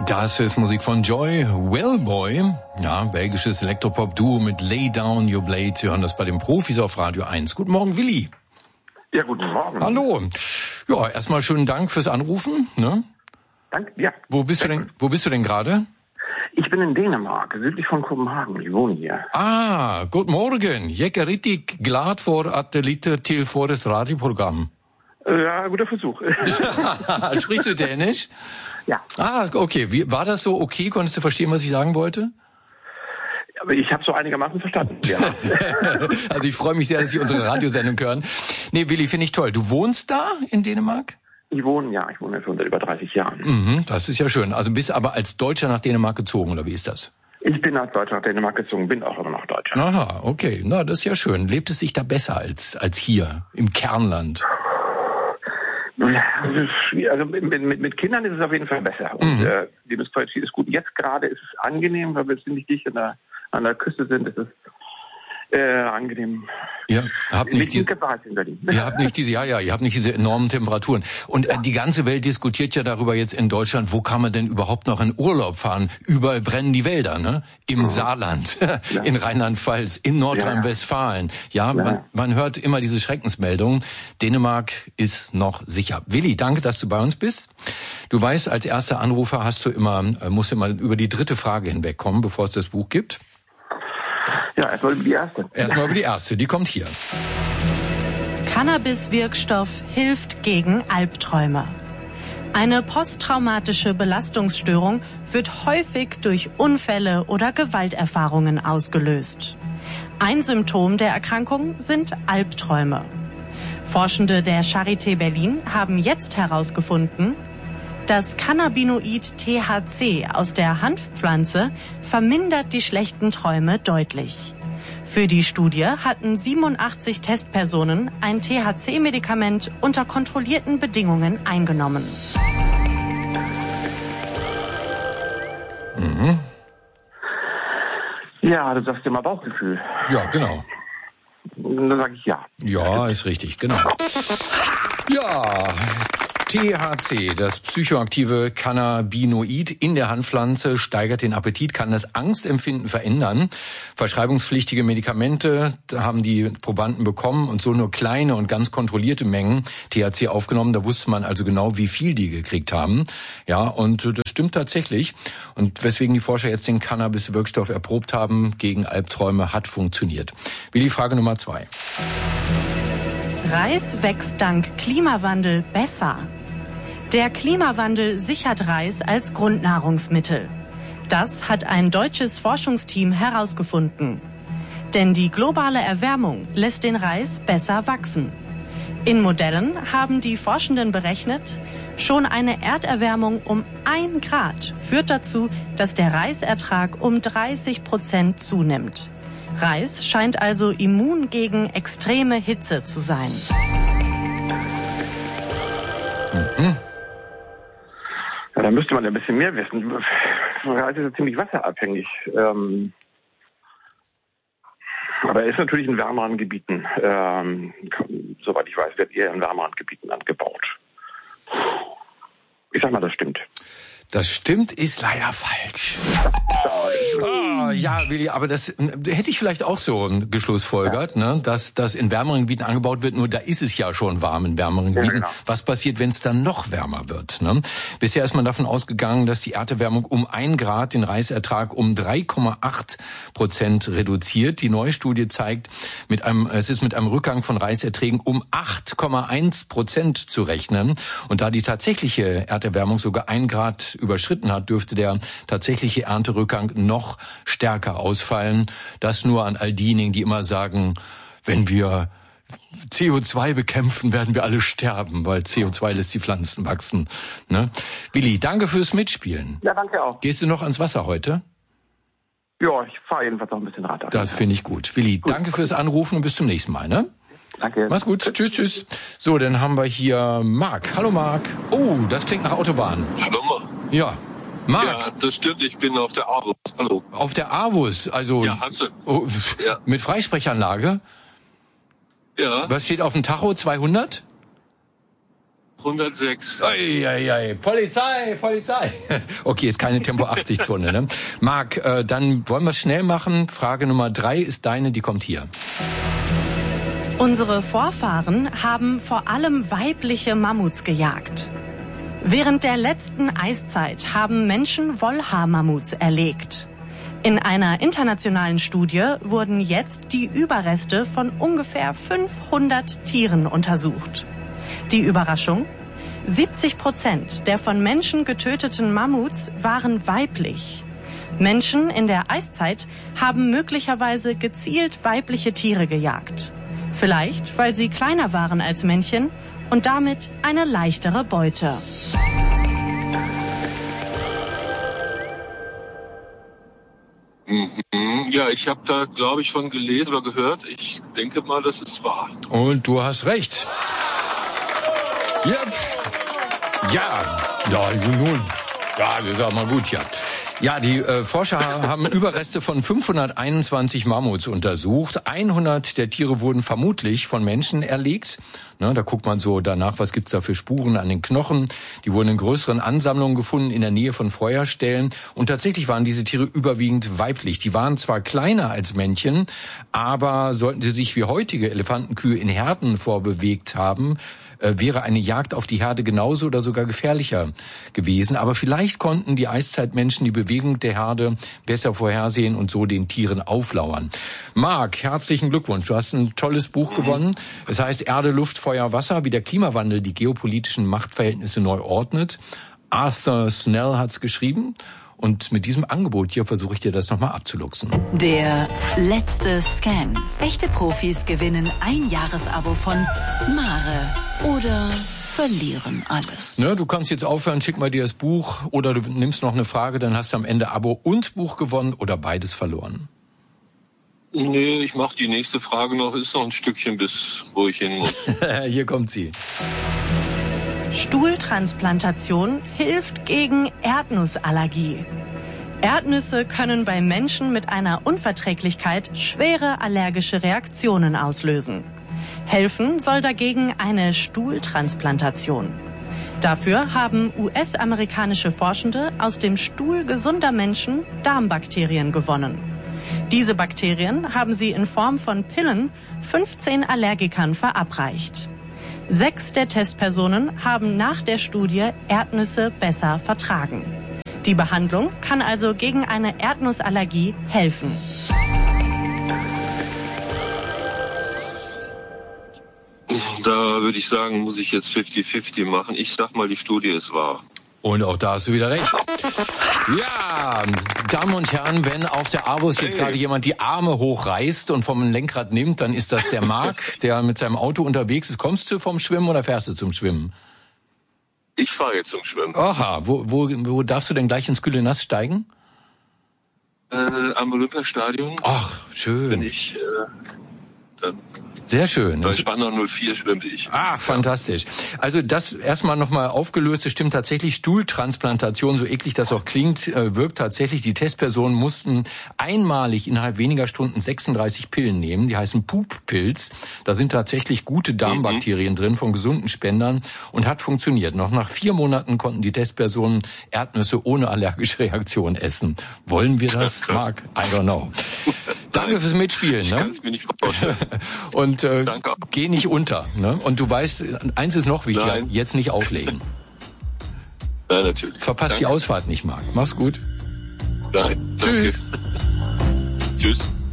Das ist Musik von Joy Wellboy, ja, belgisches Elektropop-Duo mit Lay Down Your Blade. Sie hören das bei den Profis auf Radio 1. Guten Morgen, Willi. Ja, guten Morgen. Hallo. Ja, erstmal schönen Dank fürs Anrufen. Ne? Danke, ja. Wo bist du denn gerade? Ich bin in Dänemark, südlich von Kopenhagen. Ich wohne hier. Ah, guten Morgen. Jeg er rigtig glad for at lytte til vores radioprogram. Ja, guter Versuch. Sprichst du Dänisch? Ja. Ah, okay. War das so okay? Konntest du verstehen, was ich sagen wollte? Aber ich habe so einigermaßen verstanden, ja. Also ich freue mich sehr, dass Sie unsere Radiosendung hören. Nee, Willi, finde ich toll. Du wohnst da in Dänemark? Ich wohne schon seit über 30 Jahren. Mhm, das ist ja schön. Also bist aber als Deutscher nach Dänemark gezogen, oder wie ist das? Ich bin als Deutscher nach Dänemark gezogen, bin auch immer noch Deutscher. Aha, okay. Na, das ist ja schön. Lebt es sich da besser als hier im Kernland? Also mit Kindern ist es auf jeden Fall besser. Und die Lebensqualität ist gut. Jetzt gerade ist es angenehm, weil wir ziemlich dicht an der Küste sind. Es ist angenehm. Ihr habt nicht diese enormen Temperaturen. Und die ganze Welt diskutiert ja darüber jetzt in Deutschland, wo kann man denn überhaupt noch in Urlaub fahren? Überall brennen die Wälder, ne? Im Saarland, in Rheinland-Pfalz, in Nordrhein-Westfalen. Man hört immer diese Schreckensmeldungen. Dänemark ist noch sicher. Willi, danke, dass du bei uns bist. Du weißt, als erster Anrufer musst du immer über die dritte Frage hinwegkommen, bevor es das Buch gibt. Ja, erstmal über die erste. Erstmal über die erste, die kommt hier. Cannabis-Wirkstoff hilft gegen Albträume. Eine posttraumatische Belastungsstörung wird häufig durch Unfälle oder Gewalterfahrungen ausgelöst. Ein Symptom der Erkrankung sind Albträume. Forschende der Charité Berlin haben jetzt herausgefunden, das Cannabinoid THC aus der Hanfpflanze vermindert die schlechten Träume deutlich. Für die Studie hatten 87 Testpersonen ein THC-Medikament unter kontrollierten Bedingungen eingenommen. Mhm. Ja, du sagst immer Bauchgefühl. Ja, genau. Dann sage ich ja. Ja, ist richtig, genau. Ja, THC, das psychoaktive Cannabinoid in der Hanfpflanze, steigert den Appetit, kann das Angstempfinden verändern. Verschreibungspflichtige Medikamente haben die Probanden bekommen und so nur kleine und ganz kontrollierte Mengen THC aufgenommen. Da wusste man also genau, wie viel die gekriegt haben. Ja, und das stimmt tatsächlich. Und weswegen die Forscher jetzt den Cannabis-Wirkstoff erprobt haben gegen Albträume, hat funktioniert. Wie die Frage Nummer 2. Reis wächst dank Klimawandel besser. Der Klimawandel sichert Reis als Grundnahrungsmittel. Das hat ein deutsches Forschungsteam herausgefunden. Denn die globale Erwärmung lässt den Reis besser wachsen. In Modellen haben die Forschenden berechnet, schon eine Erderwärmung um 1 Grad führt dazu, dass der Reisertrag um 30% zunimmt. Reis scheint also immun gegen extreme Hitze zu sein. Mhm. Ja, da müsste man ein bisschen mehr wissen. Reis ist ja ziemlich wasserabhängig. Aber er ist natürlich in wärmeren Gebieten. Soweit ich weiß, wird eher in wärmeren Gebieten angebaut. Ich sag mal, das stimmt. Das stimmt, ist leider falsch. Oh, ja, Willi, aber das hätte ich vielleicht auch so geschlussfolgert, ne, dass das in wärmeren Gebieten angebaut wird, nur da ist es ja schon warm in wärmeren Gebieten. Ja, genau. Was passiert, wenn es dann noch wärmer wird? Ne? Bisher ist man davon ausgegangen, dass die Erderwärmung um 1 Grad den Reisertrag um 3,8% reduziert. Die neue Studie zeigt, es ist mit einem Rückgang von Reiserträgen um 8,1% zu rechnen. Und da die tatsächliche Erderwärmung sogar 1 Grad überschritten hat, dürfte der tatsächliche Ernterückgang noch stärker ausfallen. Das nur an all diejenigen, die immer sagen, wenn wir CO2 bekämpfen, werden wir alle sterben, weil CO2 lässt die Pflanzen wachsen. Ne? Willi, danke fürs Mitspielen. Ja, danke auch. Gehst du noch ans Wasser heute? Ja, ich fahre jedenfalls noch ein bisschen Rad. Das finde ich gut. Willi, danke fürs Anrufen und bis zum nächsten Mal. Ne? Danke. Mach's gut. Tschüss, tschüss. So, dann haben wir hier Marc. Hallo Marc. Oh, das klingt nach Autobahn. Hallo Marc. Ja. Marc. Ja, das stimmt, ich bin auf der AWUS. Hallo. Auf der AWUS, also ja, hast du. Ja. Mit Freisprechanlage? Ja. Was steht auf dem Tacho? 200? 106. Ei. Polizei. Okay, ist keine Tempo-80-Zone, ne? Marc, dann wollen wir es schnell machen. Frage Nummer 3 ist deine, die kommt hier. Unsere Vorfahren haben vor allem weibliche Mammuts gejagt. Während der letzten Eiszeit haben Menschen Wollhaarmammuts erlegt. In einer internationalen Studie wurden jetzt die Überreste von ungefähr 500 Tieren untersucht. Die Überraschung? 70% der von Menschen getöteten Mammuts waren weiblich. Menschen in der Eiszeit haben möglicherweise gezielt weibliche Tiere gejagt. Vielleicht, weil sie kleiner waren als Männchen und damit eine leichtere Beute. Ja, ich habe da, glaube ich, von gelesen oder gehört. Ich denke mal, das ist wahr. Und du hast recht. Yep. Ja, nun. Ja, das ist auch mal gut, ja. Ja, die Forscher haben Überreste von 521 Mammuts untersucht. 100 der Tiere wurden vermutlich von Menschen erlegt. Ne, da guckt man so danach, was gibt's da für Spuren an den Knochen. Die wurden in größeren Ansammlungen gefunden in der Nähe von Feuerstellen. Und tatsächlich waren diese Tiere überwiegend weiblich. Die waren zwar kleiner als Männchen, aber sollten sie sich wie heutige Elefantenkühe in Herden vorbewegt haben, wäre eine Jagd auf die Herde genauso oder sogar gefährlicher gewesen. Aber vielleicht konnten die Eiszeitmenschen die Bewegung der Herde besser vorhersehen und so den Tieren auflauern. Marc, herzlichen Glückwunsch. Du hast ein tolles Buch gewonnen. Es heißt Erde, Luft, Feuer, Wasser, wie der Klimawandel die geopolitischen Machtverhältnisse neu ordnet. Arthur Snell hat's geschrieben. Und mit diesem Angebot hier versuche ich dir das nochmal abzuluxen. Der letzte Scan. Echte Profis gewinnen ein Jahresabo von Mare oder verlieren alles. Ne, du kannst jetzt aufhören, schick mal dir das Buch oder du nimmst noch eine Frage, dann hast du am Ende Abo und Buch gewonnen oder beides verloren. Nee, ich mache die nächste Frage noch. Ist noch ein Stückchen bis, wo ich hin muss. Hier kommt sie. Stuhltransplantation hilft gegen Erdnussallergie. Erdnüsse können bei Menschen mit einer Unverträglichkeit schwere allergische Reaktionen auslösen. Helfen soll dagegen eine Stuhltransplantation. Dafür haben US-amerikanische Forschende aus dem Stuhl gesunder Menschen Darmbakterien gewonnen. Diese Bakterien haben sie in Form von Pillen 15 Allergikern verabreicht. 6 der Testpersonen haben nach der Studie Erdnüsse besser vertragen. Die Behandlung kann also gegen eine Erdnussallergie helfen. Da würde ich sagen, muss ich jetzt 50-50 machen. Ich sag mal, die Studie ist wahr. Und auch da hast du wieder recht. Ja, Damen und Herren, wenn auf der Avus jetzt gerade jemand die Arme hochreißt und vom Lenkrad nimmt, dann ist das der Marc, der mit seinem Auto unterwegs ist. Kommst du vom Schwimmen oder fährst du zum Schwimmen? Ich fahre jetzt zum Schwimmen. Aha, wo darfst du denn gleich ins kühle Nass steigen? Am Olympiastadion. Ach, schön. Wenn ich dann... Sehr schön. Bei Spandau 04 schwimme ich. Ah, fantastisch. Also das erstmal nochmal aufgelöst. Es stimmt tatsächlich, Stuhltransplantation, so eklig das auch klingt, wirkt tatsächlich. Die Testpersonen mussten einmalig innerhalb weniger Stunden 36 Pillen nehmen. Die heißen Poop-Pills. Da sind tatsächlich gute Darmbakterien drin von gesunden Spendern und hat funktioniert. Noch nach 4 Monaten konnten die Testpersonen Erdnüsse ohne allergische Reaktion essen. Wollen wir das, Marc? I don't know. Danke fürs Mitspielen. Ich kann es mir nicht vorstellen. Und geh nicht unter. Ne? Und du weißt, eins ist noch wichtiger, jetzt nicht auflegen. Nein, natürlich. Verpasst die Ausfahrt nicht, Marc. Mach's gut. Nein. Tschüss. Danke. Tschüss.